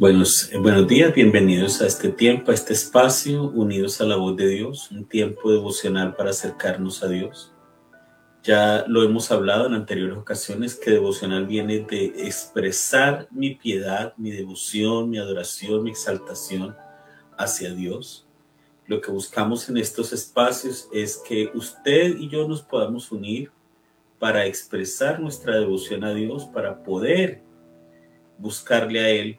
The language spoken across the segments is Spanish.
Buenos días, bienvenidos a este tiempo, a este espacio, unidos a la voz de Dios, un tiempo devocional para acercarnos a Dios. Ya lo hemos hablado en anteriores ocasiones, que devocional viene de expresar mi piedad, mi devoción, mi adoración, mi exaltación hacia Dios. Lo que buscamos en estos espacios es que usted y yo nos podamos unir para expresar nuestra devoción a Dios, para poder buscarle a Él.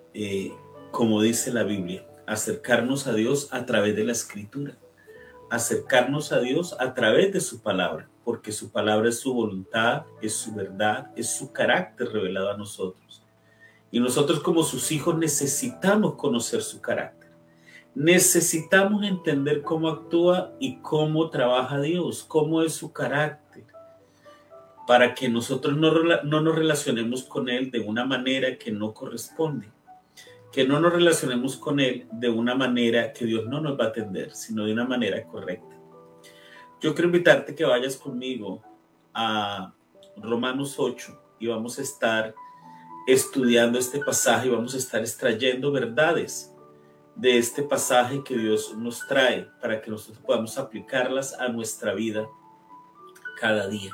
Como dice la Biblia, acercarnos a Dios a través de la Escritura, acercarnos a Dios a través de su palabra, porque su palabra es su voluntad, es su verdad, es su carácter revelado a nosotros. Y nosotros como sus hijos necesitamos conocer su carácter. Necesitamos entender cómo actúa y cómo trabaja Dios, cómo es su carácter, para que nosotros no nos relacionemos con Él de una manera que no corresponde. Que no nos relacionemos con Él de una manera que Dios no nos va a atender, sino de una manera correcta. Yo quiero invitarte que vayas conmigo a Romanos 8 y vamos a estar estudiando este pasaje y vamos a estar extrayendo verdades de este pasaje que Dios nos trae para que nosotros podamos aplicarlas a nuestra vida cada día.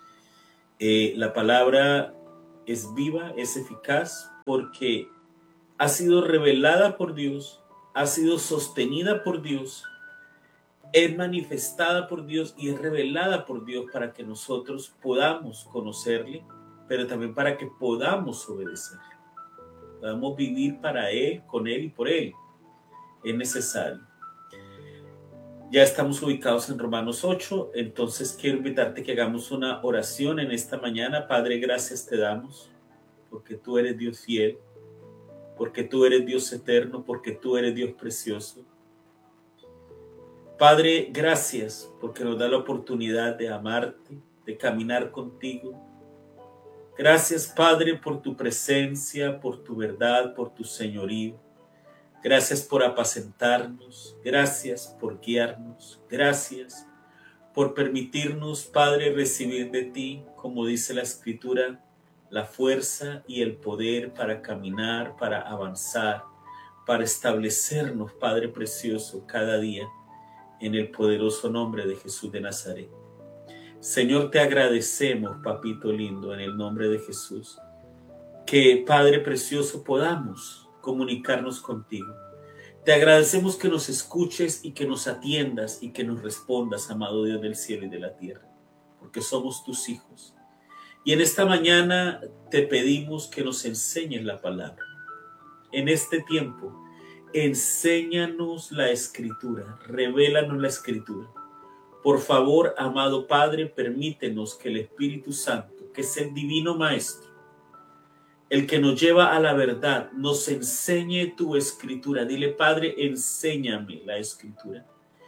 La palabra es viva, es eficaz, porque ha sido revelada por Dios, ha sido sostenida por Dios, es manifestada por Dios y es revelada por Dios para que nosotros podamos conocerle, pero también para que podamos obedecerle. Podamos vivir para Él, con Él y por Él. Es necesario. Ya estamos ubicados en Romanos 8, entonces quiero invitarte que hagamos una oración en esta mañana. Padre, gracias te damos, porque tú eres Dios fiel, porque tú eres Dios eterno, porque tú eres Dios precioso. Padre, gracias porque nos da la oportunidad de amarte, de caminar contigo. Gracias, Padre, por tu presencia, por tu verdad, por tu señorío. Gracias por apacentarnos, gracias por guiarnos, gracias por permitirnos, Padre, recibir de ti, como dice la Escritura, la fuerza y el poder para caminar, para avanzar, para establecernos, Padre precioso, cada día en el poderoso nombre de Jesús de Nazaret. Señor, te agradecemos, papito lindo, en el nombre de Jesús, que, Padre precioso, podamos comunicarnos contigo. Te agradecemos que nos escuches y que nos atiendas y que nos respondas, amado Dios del cielo y de la tierra, porque somos tus hijos. Y en esta mañana te pedimos que nos enseñes la palabra. En este tiempo, enséñanos la Escritura, revélanos la Escritura. Por favor, amado Padre, permítenos que el Espíritu Santo, que es el divino Maestro, el que nos lleva a la verdad, nos enseñe tu Escritura. Dile, Padre, enséñame la Escritura.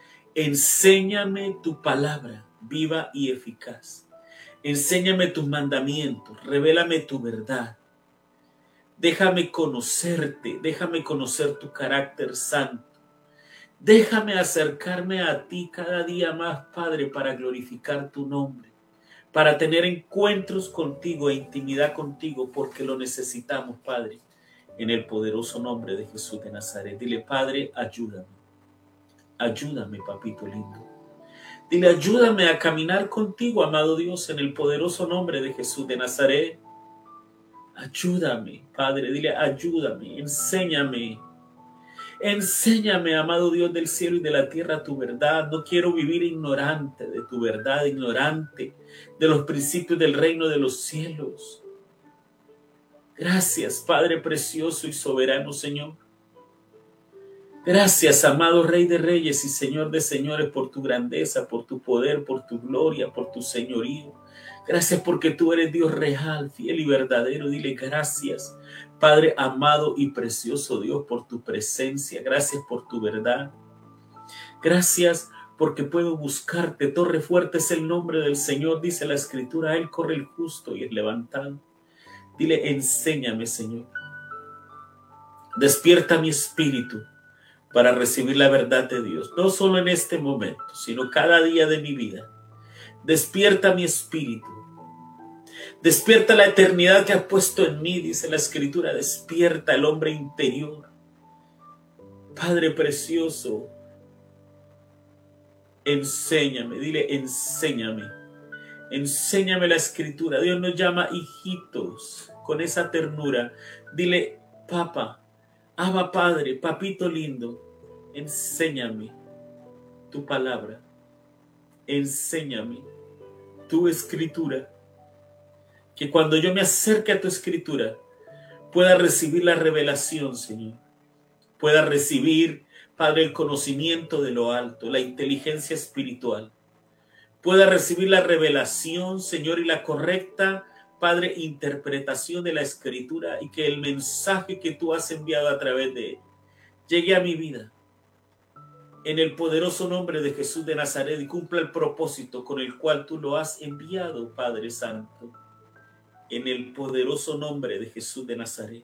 Enséñame tu palabra viva y eficaz. Enséñame tus mandamientos, revélame tu verdad. Déjame conocerte, déjame conocer tu carácter santo. Déjame acercarme a ti cada día más, Padre, para glorificar tu nombre, para tener encuentros contigo e intimidad contigo, porque lo necesitamos, Padre, en el poderoso nombre de Jesús de Nazaret. Dile, Padre, ayúdame. Ayúdame, papito lindo. Dile, ayúdame a caminar contigo, amado Dios, en el poderoso nombre de Jesús de Nazaret. Ayúdame, Padre, dile, ayúdame, enséñame. Enséñame, amado Dios del cielo y de la tierra, tu verdad. No quiero vivir ignorante de tu verdad, ignorante de los principios del reino de los cielos. Gracias, Padre precioso y soberano, Señor. Gracias, amado Rey de Reyes y Señor de Señores, por tu grandeza, por tu poder, por tu gloria, por tu señorío. Gracias porque tú eres Dios real, fiel y verdadero. Dile gracias, Padre amado y precioso Dios, por tu presencia. Gracias por tu verdad. Gracias porque puedo buscarte. Torre fuerte es el nombre del Señor, dice la Escritura. A Él corre el justo y es levantado. Dile, enséñame, Señor. Despierta mi espíritu para recibir la verdad de Dios. No solo en este momento, sino cada día de mi vida. Despierta mi espíritu. Despierta la eternidad que has puesto en mí, dice la Escritura. Despierta el hombre interior. Padre precioso, enséñame, dile, enséñame. Enséñame la Escritura. Dios nos llama hijitos con esa ternura. Dile, papá, Abba Padre, papito lindo, enséñame tu palabra. Enséñame tu Escritura. Que cuando yo me acerque a tu Escritura, pueda recibir la revelación, Señor. Pueda recibir, Padre, el conocimiento de lo alto, la inteligencia espiritual. Pueda recibir la revelación, Señor, y la correcta, Padre, interpretación de la Escritura, y que el mensaje que tú has enviado a través de él llegue a mi vida. En el poderoso nombre de Jesús de Nazaret, y cumpla el propósito con el cual tú lo has enviado, Padre Santo. En el poderoso nombre de Jesús de Nazaret.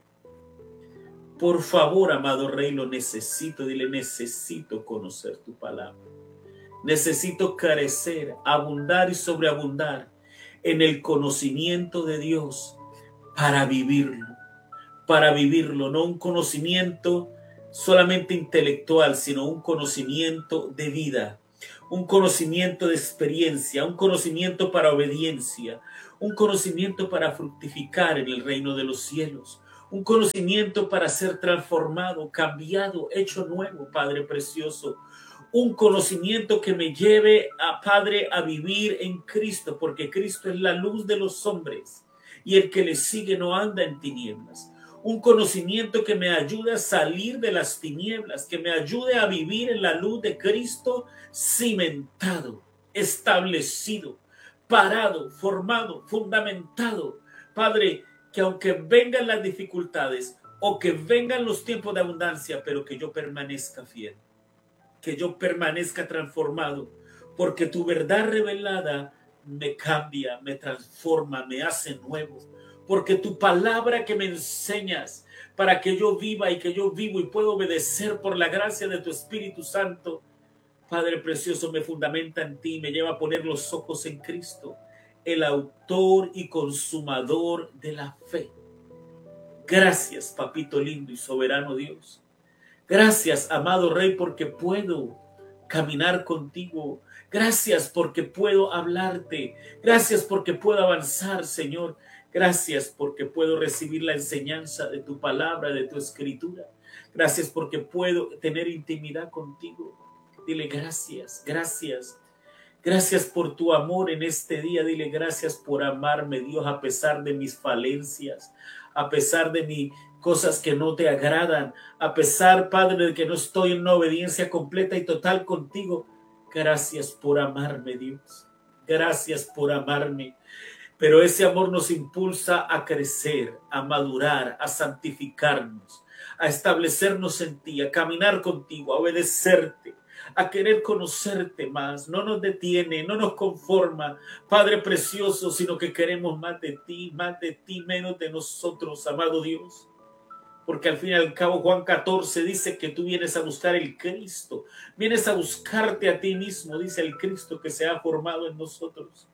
Por favor, amado Rey, lo necesito. Dile, necesito conocer tu palabra. Necesito crecer, abundar y sobreabundar en el conocimiento de Dios para vivirlo. Para vivirlo, no un conocimiento solamente intelectual, sino un conocimiento de vida. Un conocimiento de experiencia, un conocimiento para obediencia, un conocimiento para fructificar en el reino de los cielos, un conocimiento para ser transformado, cambiado, hecho nuevo, Padre precioso, un conocimiento que me lleve a, Padre, a vivir en Cristo, porque Cristo es la luz de los hombres y el que le sigue no anda en tinieblas. Un conocimiento que me ayude a salir de las tinieblas, que me ayude a vivir en la luz de Cristo, cimentado, establecido, parado, formado, fundamentado. Padre, que aunque vengan las dificultades o que vengan los tiempos de abundancia, pero que yo permanezca fiel, que yo permanezca transformado, porque tu verdad revelada me cambia, me transforma, me hace nuevo. Porque tu palabra que me enseñas para que yo viva y que yo vivo y puedo obedecer por la gracia de tu Espíritu Santo, Padre precioso, me fundamenta en ti, me lleva a poner los ojos en Cristo, el autor y consumador de la fe. Gracias, papito lindo y soberano Dios. Gracias, amado Rey, porque puedo caminar contigo. Gracias porque puedo hablarte. Gracias porque puedo avanzar, Señor. Gracias porque puedo recibir la enseñanza de tu palabra, de tu Escritura. Gracias porque puedo tener intimidad contigo. Dile gracias, gracias. Gracias por tu amor en este día. Dile gracias por amarme, Dios, a pesar de mis falencias, a pesar de mis cosas que no te agradan, a pesar, Padre, de que no estoy en una obediencia completa y total contigo. Gracias por amarme, Dios. Gracias por amarme. Pero ese amor nos impulsa a crecer, a madurar, a santificarnos, a establecernos en ti, a caminar contigo, a obedecerte, a querer conocerte más. No nos detiene, no nos conforma, Padre precioso, sino que queremos más de ti, menos de nosotros, amado Dios. Porque al fin y al cabo Juan 14 dice que tú vienes a buscar el Cristo, vienes a buscarte a ti mismo, dice el Cristo que se ha formado en nosotros.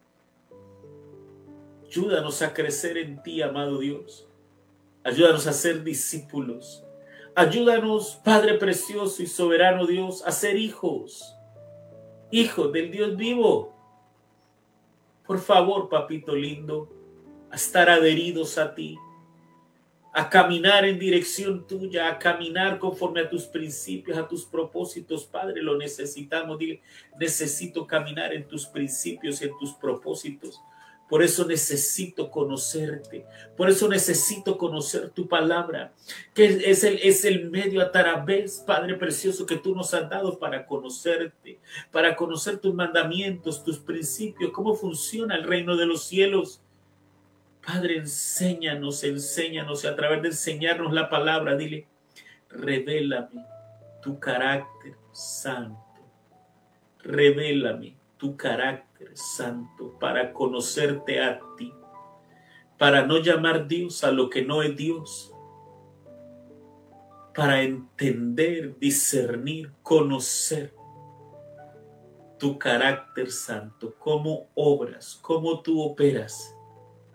Ayúdanos a crecer en ti, amado Dios. Ayúdanos a ser discípulos. Ayúdanos, Padre precioso y soberano Dios, a ser hijos. Hijos del Dios vivo. Por favor, papito lindo, a estar adheridos a ti. A caminar en dirección tuya, a caminar conforme a tus principios, a tus propósitos, Padre, lo necesitamos. Dile, necesito caminar en tus principios y en tus propósitos. Por eso necesito conocerte. Por eso necesito conocer tu palabra, que es el medio a través, Padre precioso, que tú nos has dado para conocerte, para conocer tus mandamientos, tus principios, cómo funciona el reino de los cielos. Padre, enséñanos, y a través de enseñarnos la palabra, dile, revélame tu carácter santo. Revélame tu carácter santo para conocerte a ti, para no llamar Dios a lo que no es Dios, para entender, discernir, conocer tu carácter santo, cómo obras, cómo tú operas.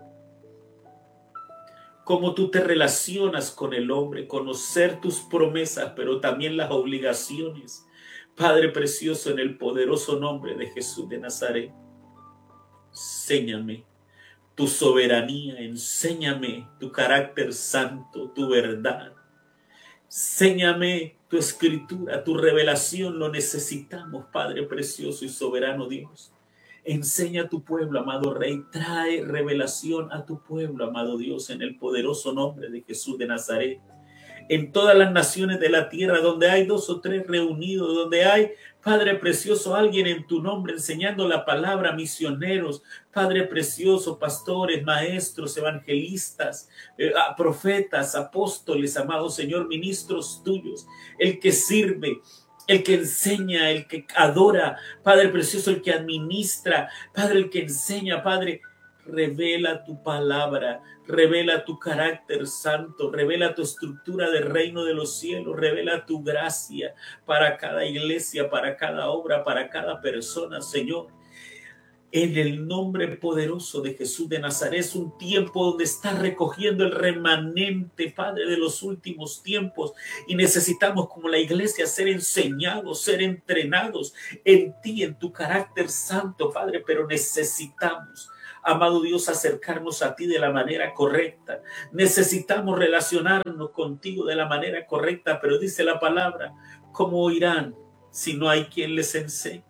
cómo tú te relacionas con el hombre, conocer tus promesas, pero también las obligaciones. Padre precioso, en el poderoso nombre de Jesús de Nazaret, enséñame tu soberanía, enséñame tu carácter santo, tu verdad. Enséñame tu escritura, tu revelación, lo necesitamos, Padre precioso y soberano Dios. Enseña a tu pueblo, amado Rey, trae revelación a tu pueblo, amado Dios, en el poderoso nombre de Jesús de Nazaret. En todas las naciones de la tierra, donde hay 2 o 3 reunidos, donde hay, Padre precioso, alguien en tu nombre enseñando la palabra, misioneros, Padre precioso, pastores, maestros, evangelistas, profetas, apóstoles, amado Señor, ministros tuyos, el que sirve, el que enseña, el que adora, Padre precioso, el que administra, Padre, el que enseña, Padre, revela tu palabra, revela tu carácter santo, revela tu estructura de reino de los cielos, revela tu gracia para cada iglesia, para cada obra, para cada persona, Señor. En el nombre poderoso de Jesús de Nazaret, es un tiempo donde está recogiendo el remanente, Padre, de los últimos tiempos, y necesitamos como la iglesia ser enseñados, ser entrenados en ti, en tu carácter santo, Padre, pero necesitamos, amado Dios, acercarnos a ti de la manera correcta. Necesitamos relacionarnos contigo de la manera correcta, pero dice la palabra, ¿cómo oirán si no hay quien les enseñe?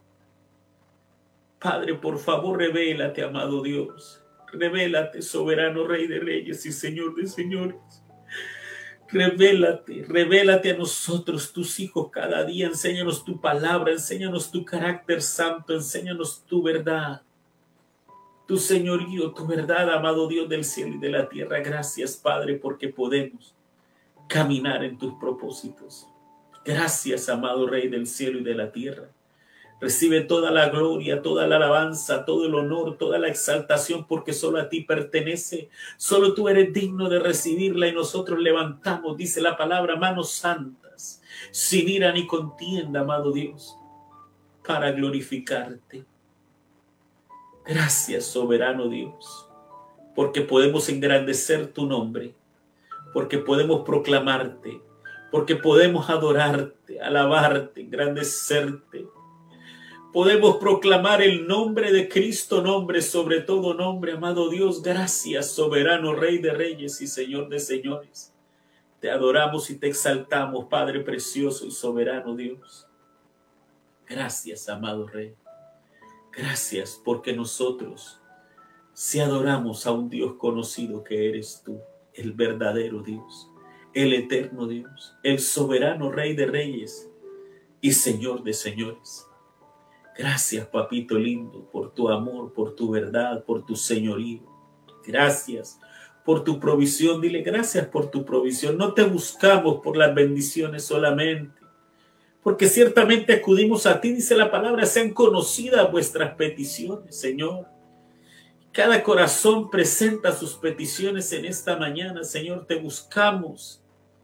Padre, por favor, revélate, amado Dios. Revélate, soberano Rey de Reyes y Señor de Señores. Revélate, revélate a nosotros, tus hijos, cada día. Enséñanos tu palabra, enséñanos tu carácter santo, enséñanos tu verdad, tu señorío, tu verdad, amado Dios del cielo y de la tierra. Gracias, Padre, porque podemos caminar en tus propósitos. Gracias, amado Rey del cielo y de la tierra. Recibe toda la gloria, toda la alabanza, todo el honor, toda la exaltación, porque solo a ti pertenece. Solo tú eres digno de recibirla y nosotros levantamos, dice la palabra, manos santas, sin ira ni contienda, amado Dios, para glorificarte. Gracias, soberano Dios, porque podemos engrandecer tu nombre, porque podemos proclamarte, porque podemos adorarte, alabarte, engrandecerte. Podemos proclamar el nombre de Cristo, nombre sobre todo nombre, amado Dios. Gracias, soberano Rey de Reyes y Señor de Señores. Te adoramos y te exaltamos, Padre precioso y soberano Dios. Gracias, amado Rey. Gracias porque nosotros, si adoramos a un Dios conocido que eres tú, el verdadero Dios, el eterno Dios, el soberano Rey de Reyes y Señor de Señores. Gracias, papito lindo, por tu amor, por tu verdad, por tu señorío. Gracias por tu provisión. Dile gracias por tu provisión. No te buscamos por las bendiciones solamente, porque ciertamente acudimos a ti, dice la palabra, sean conocidas vuestras peticiones, Señor. Cada corazón presenta sus peticiones en esta mañana, Señor. Te buscamos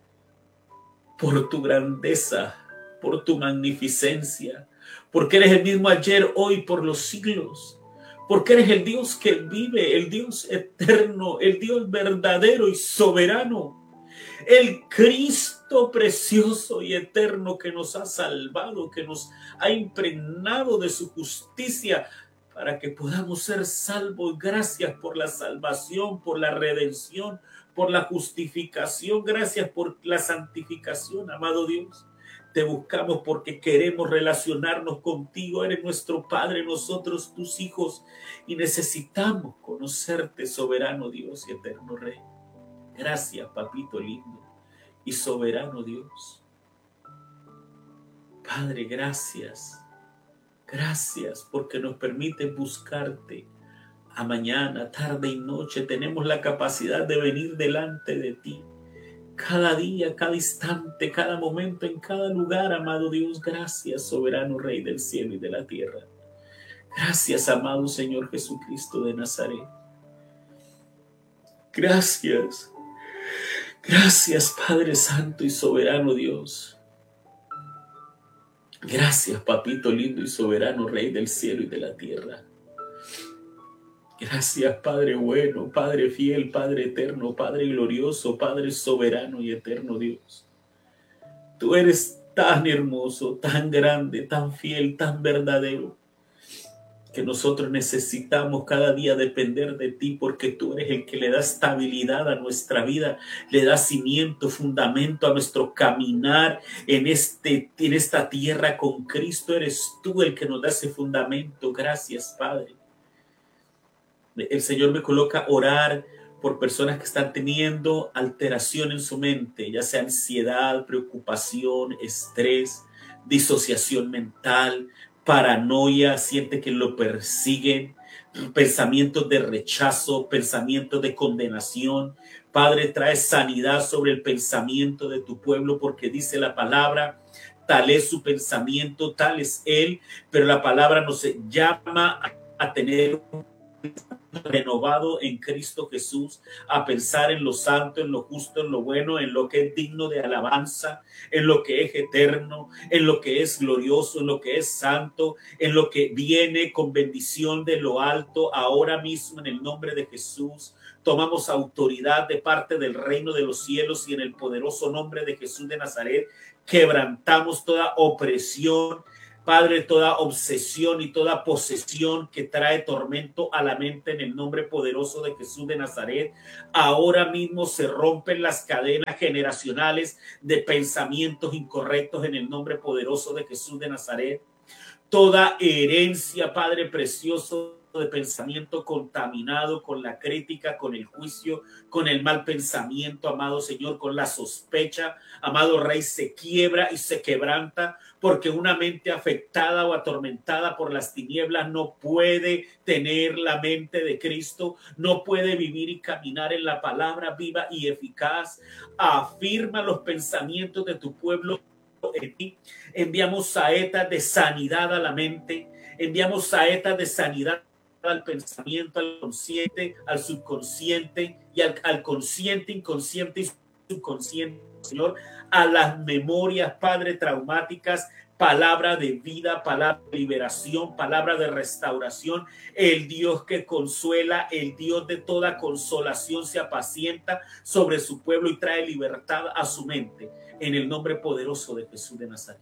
por tu grandeza, por tu magnificencia, porque eres el mismo ayer, hoy, por los siglos, porque eres el Dios que vive, el Dios eterno, el Dios verdadero y soberano, el Cristo precioso y eterno que nos ha salvado, que nos ha impregnado de su justicia para que podamos ser salvos. Gracias por la salvación, por la redención, por la justificación. Gracias por la santificación, amado Dios. Te buscamos porque queremos relacionarnos contigo. Eres nuestro Padre, nosotros tus hijos, y necesitamos conocerte, soberano Dios y eterno Rey. Gracias, papito lindo y soberano Dios. Padre, gracias. Gracias porque nos permite buscarte a mañana, tarde y noche. Tenemos la capacidad de venir delante de ti. Cada día, cada instante, cada momento, en cada lugar, amado Dios. Gracias, soberano Rey del cielo y de la tierra. Gracias, amado Señor Jesucristo de Nazaret. Gracias. Gracias, Padre Santo y soberano Dios. Gracias, papito lindo y soberano Rey del cielo y de la tierra. Gracias, Padre bueno, Padre fiel, Padre eterno, Padre glorioso, Padre soberano y eterno Dios. Tú eres tan hermoso, tan grande, tan fiel, tan verdadero, que nosotros necesitamos cada día depender de ti, porque tú eres el que le da estabilidad a nuestra vida, le da cimiento, fundamento a nuestro caminar en esta tierra con Cristo. Eres tú el que nos da ese fundamento. Gracias, Padre. El Señor me coloca a orar por personas que están teniendo alteración en su mente, ya sea ansiedad, preocupación, estrés, disociación mental, paranoia, siente que lo persiguen, pensamientos de rechazo, pensamientos de condenación. Padre, trae sanidad sobre el pensamiento de tu pueblo, porque dice la palabra, tal es su pensamiento, tal es él, pero la palabra nos llama a tener renovado en Cristo Jesús, a pensar en lo santo, en lo justo, en lo bueno, en lo que es digno de alabanza, en lo que es eterno, en lo que es glorioso, en lo que es santo, en lo que viene con bendición de lo alto. Ahora mismo, en el nombre de Jesús, tomamos autoridad de parte del reino de los cielos, y en el poderoso nombre de Jesús de Nazaret quebrantamos toda opresión, Padre, toda obsesión y toda posesión que trae tormento a la mente, en el nombre poderoso de Jesús de Nazaret. Ahora mismo se rompen las cadenas generacionales de pensamientos incorrectos, en el nombre poderoso de Jesús de Nazaret. Toda herencia, Padre precioso, de pensamiento contaminado con la crítica, con el juicio, con el mal pensamiento, amado Señor, con la sospecha, amado Rey, se quiebra y se quebranta, porque una mente afectada o atormentada por las tinieblas no puede tener la mente de Cristo, no puede vivir y caminar en la palabra viva y eficaz. Afirma los pensamientos de tu pueblo en ti. Enviamos saetas de sanidad a la mente, enviamos saetas de sanidad al pensamiento, al consciente, al subconsciente y al consciente, inconsciente y subconsciente, Señor, a las memorias, Padre, traumáticas. Palabra de vida, palabra de liberación, palabra de restauración. El Dios que consuela, el Dios de toda consolación, se apacienta sobre su pueblo y trae libertad a su mente, en el nombre poderoso de Jesús de Nazaret.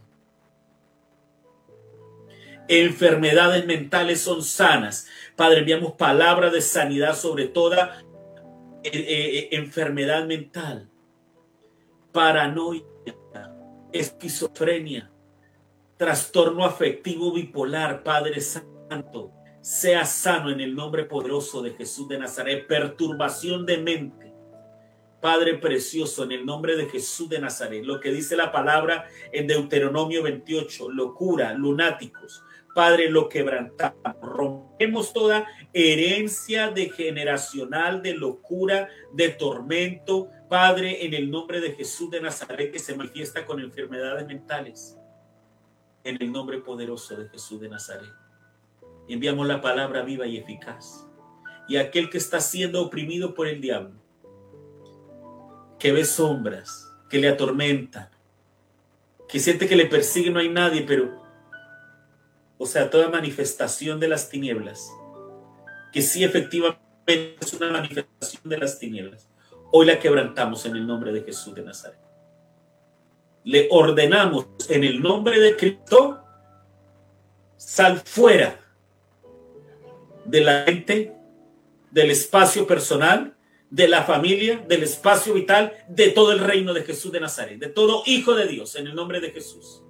Enfermedades mentales son sanas. Padre, enviamos palabra de sanidad sobre toda enfermedad mental, paranoia, esquizofrenia, trastorno afectivo bipolar. Padre santo, sea sano en el nombre poderoso de Jesús de Nazaret. Perturbación de mente, Padre precioso, en el nombre de Jesús de Nazaret. Lo que dice la palabra en Deuteronomio 28, locura, lunáticos, Padre, lo quebrantamos, rompemos toda herencia de generacional de locura, de tormento, Padre, en el nombre de Jesús de Nazaret, que se manifiesta con enfermedades mentales, en el nombre poderoso de Jesús de Nazaret. Enviamos la palabra viva y eficaz. Y aquel que está siendo oprimido por el diablo, que ve sombras, que le atormentan, que siente que le persigue, no hay nadie, pero, o sea, toda manifestación de las tinieblas, que sí efectivamente es una manifestación de las tinieblas, hoy la quebrantamos en el nombre de Jesús de Nazaret. Le ordenamos en el nombre de Cristo, sal fuera de la mente, del espacio personal, de la familia, del espacio vital, de todo el reino de Jesús de Nazaret, de todo hijo de Dios, en el nombre de Jesús.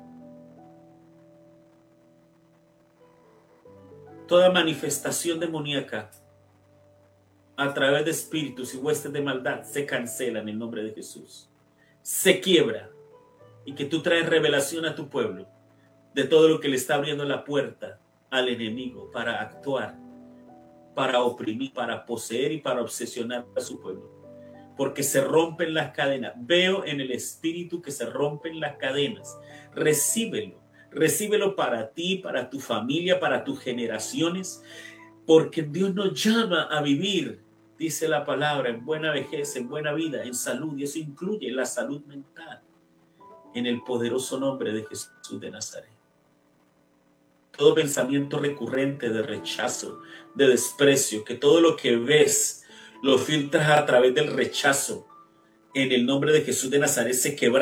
Toda manifestación demoníaca a través de espíritus y huestes de maldad se cancela en el nombre de Jesús. Se quiebra, y que tú traes revelación a tu pueblo de todo lo que le está abriendo la puerta al enemigo para actuar, para oprimir, para poseer y para obsesionar a su pueblo. Porque se rompen las cadenas. Veo en el espíritu que se rompen las cadenas. Recíbelo. Recíbelo para ti, para tu familia, para tus generaciones. Porque Dios nos llama a vivir, dice la palabra, en buena vejez, en buena vida, en salud. Y eso incluye la salud mental. En el poderoso nombre de Jesús de Nazaret. todo pensamiento recurrente de rechazo, de desprecio, que todo lo que ves lo filtras a través del rechazo. En el nombre de Jesús de Nazaret se quebra